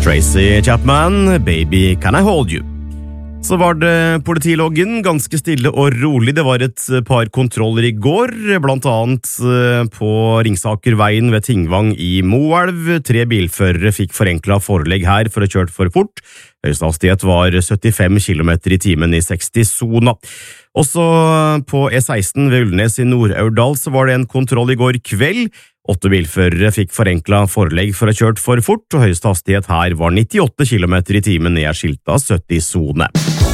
Tracy Chapman, Baby Can I Hold You? Så var det politiloggen, ganske stille og rolig. Det var et par kontroller i går, blant annet på Ringsakerveien ved Tingvang i Moelv. 3 bilførere fikk forenklet forelegg her for å ha kjørt for fort. Høyeste hastighet var 75 km i timen i 60-sona. Også på E16 ved Ullnes i Nord-Aurdal så var det en kontroll i går kveld. 8 bilførere fikk forenklet forelegg for å ha kjørt for fort, og høyeste hastighet her var 98 km i timen ned skilta 70-sone.